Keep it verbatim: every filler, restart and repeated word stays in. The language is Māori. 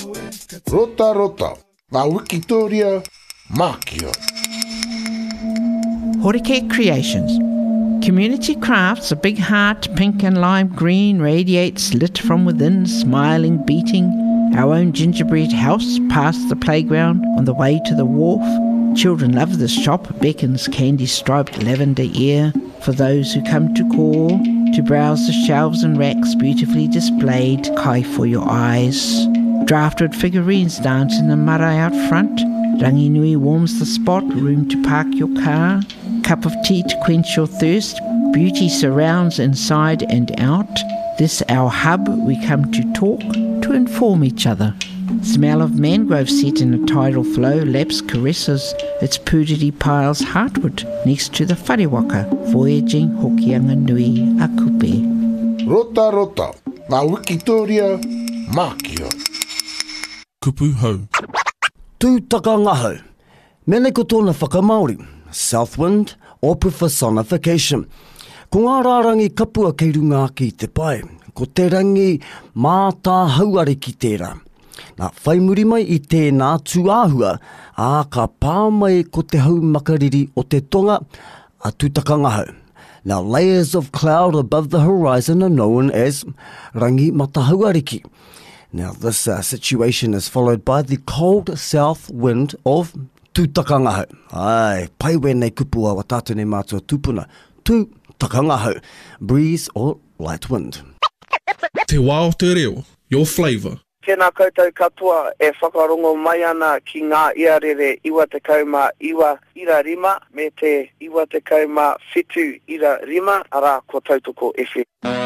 Rota rota, ngā Wikitoria, Mākio. Horike Creations. Community crafts, a big heart, pink and lime green, radiates lit from within, smiling, beating. Our own gingerbread house past the playground on the way to the wharf. Children love this shop, beckons candy-striped lavender ear for those who come to call, to browse the shelves and racks beautifully displayed, kai for your eyes. Draftwood figurines dance in the marae out front. Ranginui warms the spot, room to park your car. Cup of tea to quench your thirst. Beauty surrounds inside and out. This our hub, we come to talk, to inform each other. Smell of mangrove set in a tidal flow laps caresses its purity piles heartward next to the wharewaka, voyaging hokianga nui a kupe. Rota rota, ngā Wikitoria, Mākio. Kupu hau. Tūtaka ngahau. Mene ko tōna whakamaori, Southwind or personification. Ko ngā rārangi kapua kei runga ki te pai, ko te rangi mātā hauare ki tērā. Nā whai muri mai i tēnā tuāhua, ā ka pā mai ko te hau makariri o te tonga a tūtaka ngahau. Now layers of cloud above the horizon are known as rangi matahauariki. Now this uh, situation is followed by the cold south wind of tūtaka ngahau. Ai, pai wēnei kupua wa tātou nei mātua tūpuna, tūtaka ngahau, breeze or light wind. Te wā o te reo, your flavour. Tēnā koutou katoa e whakarongo mai ana ki ngā iarere iwa te kauma iwa ira rima me te iwa te kauma whitu ira rima ara ko tautoko F M.